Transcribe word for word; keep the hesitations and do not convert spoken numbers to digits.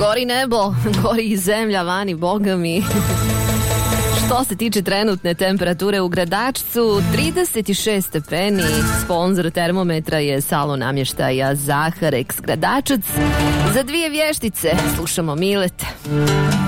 Gori nebo, gori i zemlja vani, boga mi. Što se tiče trenutne temperature u Gradačcu, trideset šest stepeni. Sponzor termometra je salon namještaja Zaharex Gradačac. Za dvije vještice slušamo Mileta.